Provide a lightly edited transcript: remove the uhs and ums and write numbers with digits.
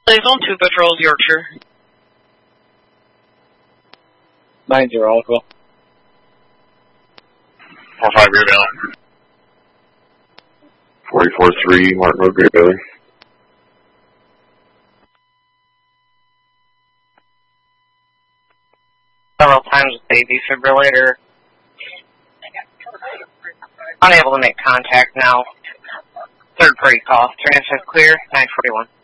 Please on 2 patrols, Yorkshire. 90 Alcohol. 45 Great Bailey. 44-3, Martin Road, Great Bailey. Several times with a defibrillator. Unable to make contact now. Third party call. Transmit clear, 941.